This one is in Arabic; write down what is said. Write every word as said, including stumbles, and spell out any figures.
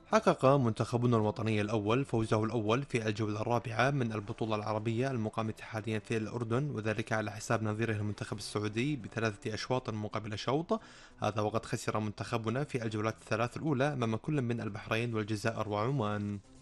حقق منتخبنا الوطني الأول فوزه الأول في الجولة الرابعة من البطولة العربية المقامة حاليا في الأردن، وذلك على حساب نظيره المنتخب السعودي بثلاثة أشواط مقابل شوط. هذا وقد خسر منتخبنا في الجولات الثلاث الأولى أمام كل من البحرين والجزائر وعمان.